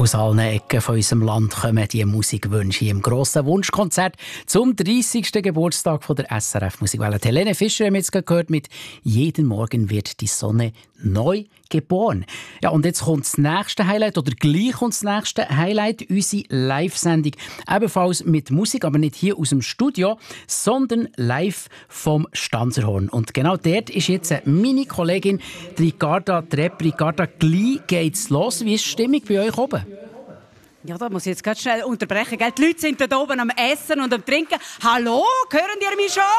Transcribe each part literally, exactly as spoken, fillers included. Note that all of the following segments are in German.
Aus allen Ecken von unserem Land kommen die Musikwünsche hier im grossen Wunschkonzert zum dreißigsten Geburtstag von der S R F Musikwelle. Helene Fischer haben wir jetzt gehört mit «Jeden Morgen wird die Sonne neu geboren». Ja, und jetzt kommt das nächste Highlight, oder gleich kommt das nächste Highlight, unsere Live-Sendung. Ebenfalls mit Musik, aber nicht hier aus dem Studio, sondern live vom Stanzerhorn. Und genau dort ist jetzt meine Kollegin Ricarda Trepp. Ricarda, gleich geht's los. Wie ist die Stimmung bei euch oben? Ja, da muss ich jetzt ganz schnell unterbrechen. Gell? Die Leute sind da oben am Essen und am Trinken. Hallo, hören ihr mich schon?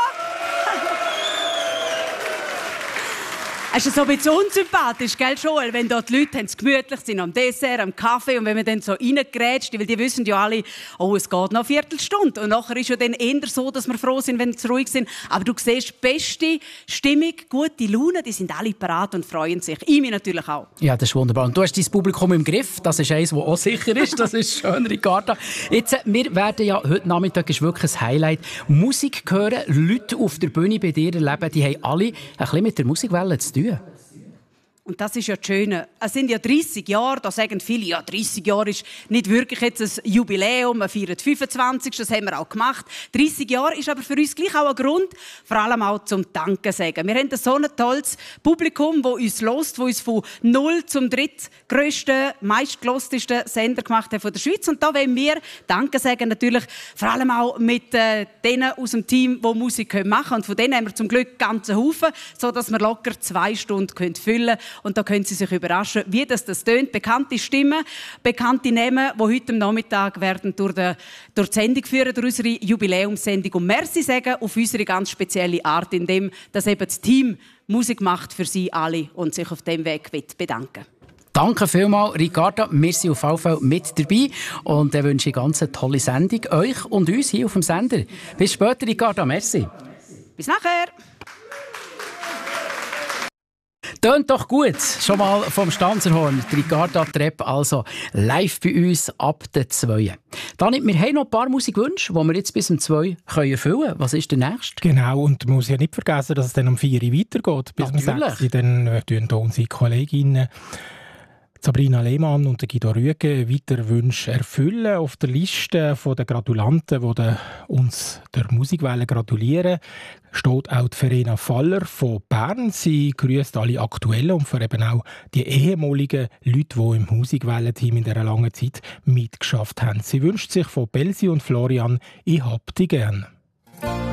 Es ist so ein bisschen unsympathisch, gell, Joel? Wenn dort die Leute haben es gemütlich sind, am Dessert, am Kaffee, und wenn man dann so reingrätscht, weil die wissen ja alle, oh, es geht noch eine Viertelstunde. Und nachher ist ja dann eher so, dass wir froh sind, wenn sie ruhig sind. Aber du siehst, beste Stimmung, gute Laune, die sind alle parat und freuen sich. Ich mich natürlich auch. Ja, das ist wunderbar. Und du hast dein Publikum im Griff. Das ist eines, das auch sicher ist. Das ist schön, Ricarda. Jetzt, wir werden ja, heute Nachmittag ist wirklich ein Highlight. Musik hören, Leute auf der Bühne bei dir erleben, die haben alle ein bisschen mit der Musikwelle zu tun. Und das ist ja das Schöne. Es sind ja dreissig Jahre, da sagen viele, ja, dreissig Jahre ist nicht wirklich jetzt ein Jubiläum, wir feiern fünfundzwanzig, das haben wir auch gemacht. dreissig Jahre ist aber für uns gleich auch ein Grund, vor allem auch zum Danke sagen. Wir haben so ein tolles Publikum, das uns hört, das uns von null zum drittgrössten, meistgelostesten Sender gemacht hat von der Schweiz. Und da wollen wir Danke sagen, natürlich vor allem auch mit äh, denen aus dem Team, die Musik machen können. Und von denen haben wir zum Glück ganzen Haufen, sodass wir locker zwei Stunden füllen können. Und da können Sie sich überraschen, wie das, das tönt. Bekannte Stimmen, bekannte Namen, die heute am Nachmittag werden durch, die, durch die Sendung führen, durch unsere Jubiläumssendung. Und Merci sagen auf unsere ganz spezielle Art, indem das eben das Team Musik macht für Sie alle und sich auf dem Weg bedanken. Danke vielmals, Ricarda. Wir sind auf jeden Fall mit dabei und ich wünsche eine ganz tolle Sendung euch und uns hier auf dem Sender. Bis später, Ricarda. Merci. Bis nachher. Tönt doch gut. Schon mal vom Stanzerhorn. Ricarda Trepp, also live bei uns ab der zwei. Dann, wir haben noch ein paar Musikwünsche, die wir jetzt bis um zwei erfüllen können. Was ist der nächste? Genau, und man muss ja nicht vergessen, dass es dann um vier Uhr weitergeht. Bis um sechs. Dann tun hier unsere Kolleginnen Sabrina Lehmann und Guido Rüegge weiter Wünsche erfüllen. Auf der Liste der Gratulanten, die uns der Musikwelle gratulieren, steht auch die Verena Faller von Bern. Sie grüßt alle Aktuellen und vor allem auch die ehemaligen Leute, die im Musikwelle-Team in dieser langen Zeit mitgeschafft haben. Sie wünscht sich von Belsi und Florian «Ich hab dich gern».